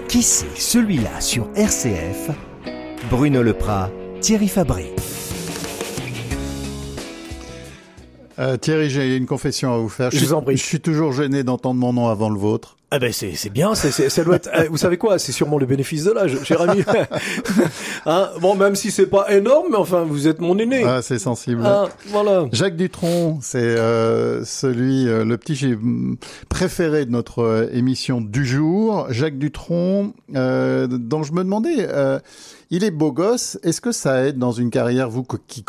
Qui c'est celui-là sur RCF? Bruno Leprat, Thierry Fabry. Thierry, j'ai une confession à vous faire. Je vous en prie. Je suis toujours gêné d'entendre mon nom avant le vôtre. Ah ben c'est bien, ça doit être. Vous savez quoi, c'est sûrement le bénéfice de l'âge, cher ami. Hein, bon, même si c'est pas énorme, mais enfin vous êtes mon aîné. Ah, c'est sensible. Ah, voilà. Jacques Dutronc, c'est le petit préféré de notre émission du jour. Jacques Dutronc, dont je me demandais, il est beau gosse. Est-ce que ça aide dans une carrière, vous qui